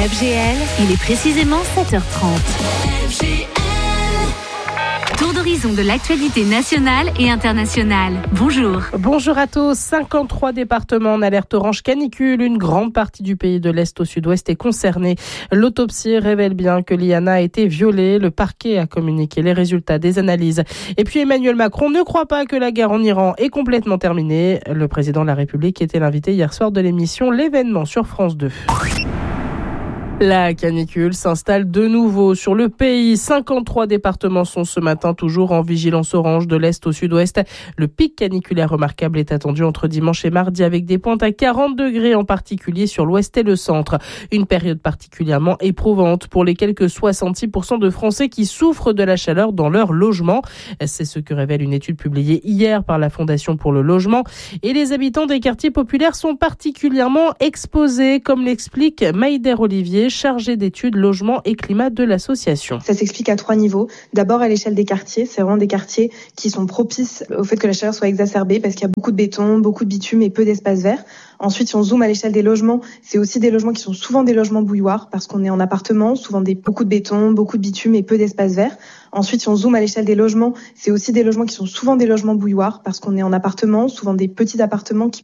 FGL, il est précisément 7h30. Tour d'horizon de l'actualité nationale et internationale. Bonjour. Bonjour à tous. 53 départements en alerte orange canicule. Une grande partie du pays de l'Est au sud-ouest est concernée. L'autopsie révèle bien que Liana a été violée. Le parquet a communiqué les résultats des analyses. Et puis Emmanuel Macron ne croit pas que la guerre en Iran est complètement terminée. Le président de la République était l'invité hier soir de l'émission L'événement sur France 2. La canicule s'installe de nouveau sur le pays. 53 départements sont ce matin toujours en vigilance orange de l'Est au sud-ouest. Le pic caniculaire remarquable est attendu entre dimanche et mardi avec des pointes à 40 degrés en particulier sur l'ouest et le centre. Une période particulièrement éprouvante pour les quelques 66% de Français qui souffrent de la chaleur dans leur logement. C'est ce que révèle une étude publiée hier par la Fondation pour le logement. Et les habitants des quartiers populaires sont particulièrement exposés, comme l'explique Maïder Olivier, chargé d'études logement et climat de l'association. Ça s'explique à 3 niveaux. D'abord à l'échelle des quartiers, c'est vraiment des quartiers qui sont propices au fait que la chaleur soit exacerbée parce qu'il y a beaucoup de béton, beaucoup de bitume et peu d'espace vert. Ensuite, si on zoome à l'échelle des logements, c'est aussi des logements qui sont souvent des logements bouilloires parce qu'on est en appartement, souvent beaucoup de béton, beaucoup de bitume et peu d'espace vert. Ensuite, si on zoome à l'échelle des logements, c'est aussi des logements qui sont souvent des logements bouilloires parce qu'on est en appartement, souvent des petits appartements qui